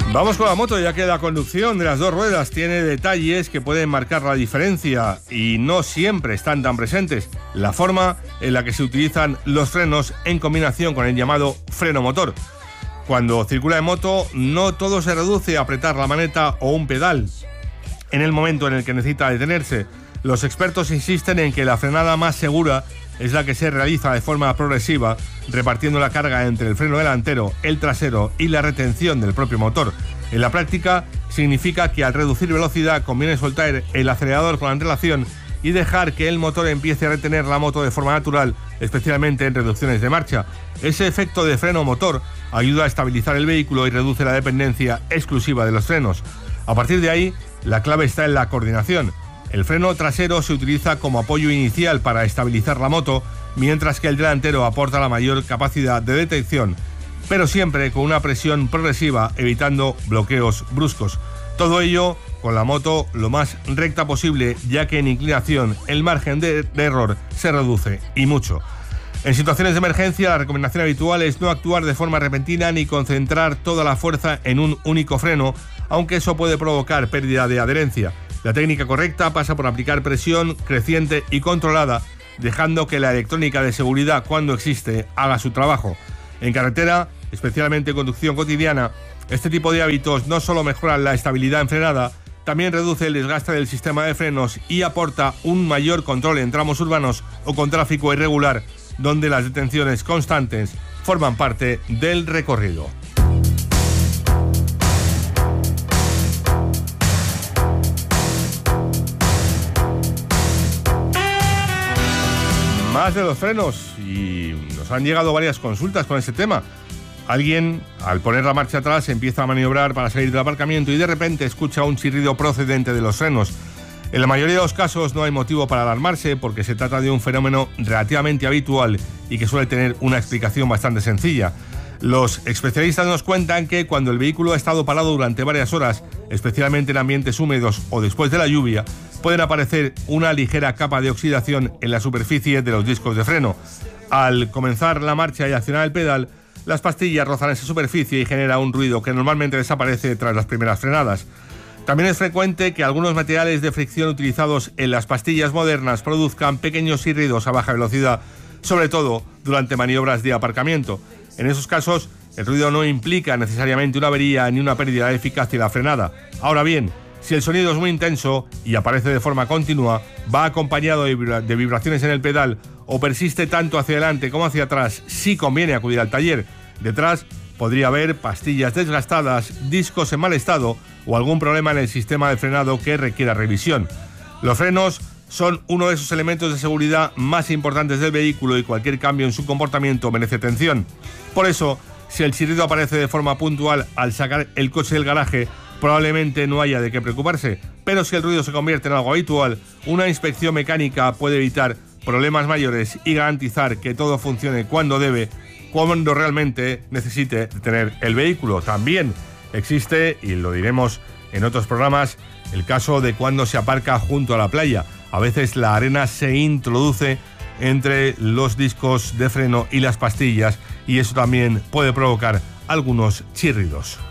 Vamos con la moto, ya que la conducción de las dos ruedas tiene detalles que pueden marcar la diferencia y no siempre están tan presentes. La forma en la que se utilizan los frenos en combinación con el llamado freno motor. Cuando circula en moto, no todo se reduce a apretar la maneta o un pedal. En el momento en el que necesita detenerse, los expertos insisten en que la frenada más segura es la que se realiza de forma progresiva, repartiendo la carga entre el freno delantero, el trasero y la retención del propio motor. En la práctica, significa que al reducir velocidad conviene soltar el acelerador con antelación y dejar que el motor empiece a retener la moto de forma natural, especialmente en reducciones de marcha. Ese efecto de freno motor ayuda a estabilizar el vehículo y reduce la dependencia exclusiva de los frenos. A partir de ahí, la clave está en la coordinación. El freno trasero se utiliza como apoyo inicial para estabilizar la moto, mientras que el delantero aporta la mayor capacidad de detección, pero siempre con una presión progresiva, evitando bloqueos bruscos. Todo ello con la moto lo más recta posible, ya que en inclinación el margen de error se reduce y mucho. En situaciones de emergencia, la recomendación habitual es no actuar de forma repentina ni concentrar toda la fuerza en un único freno, aunque eso puede provocar pérdida de adherencia. La técnica correcta pasa por aplicar presión creciente y controlada, dejando que la electrónica de seguridad, cuando existe, haga su trabajo. En carretera, especialmente en conducción cotidiana, este tipo de hábitos no solo mejoran la estabilidad en frenada, también reduce el desgaste del sistema de frenos y aporta un mayor control en tramos urbanos o con tráfico irregular, donde las detenciones constantes forman parte del recorrido. Más de los frenos, y nos han llegado varias consultas con este tema. Alguien, al poner la marcha atrás, empieza a maniobrar para salir del aparcamiento y de repente escucha un chirrido procedente de los frenos. En la mayoría de los casos no hay motivo para alarmarse, porque se trata de un fenómeno relativamente habitual y que suele tener una explicación bastante sencilla. Los especialistas nos cuentan que cuando el vehículo ha estado parado durante varias horas, especialmente en ambientes húmedos o después de la lluvia, pueden aparecer una ligera capa de oxidación en la superficie de los discos de freno. Al comenzar la marcha y accionar el pedal, las pastillas rozan esa superficie y genera un ruido que normalmente desaparece tras las primeras frenadas. También es frecuente que algunos materiales de fricción utilizados en las pastillas modernas produzcan pequeños chirridos a baja velocidad, sobre todo durante maniobras de aparcamiento. En esos casos, el ruido no implica necesariamente una avería ni una pérdida de eficacia en la frenada. Ahora bien, si el sonido es muy intenso y aparece de forma continua, va acompañado de vibraciones en el pedal o persiste tanto hacia adelante como hacia atrás, sí conviene acudir al taller. Detrás podría haber pastillas desgastadas, discos en mal estado o algún problema en el sistema de frenado que requiera revisión. Los frenos son uno de esos elementos de seguridad más importantes del vehículo y cualquier cambio en su comportamiento merece atención. Por eso, si el chirrido aparece de forma puntual al sacar el coche del garaje, probablemente no haya de qué preocuparse, pero si el ruido se convierte en algo habitual, una inspección mecánica puede evitar problemas mayores y garantizar que todo funcione cuando debe, cuando realmente necesite tener el vehículo. También existe, y lo diremos en otros programas, el caso de cuando se aparca junto a la playa. A veces la arena se introduce entre los discos de freno y las pastillas y eso también puede provocar algunos chirridos.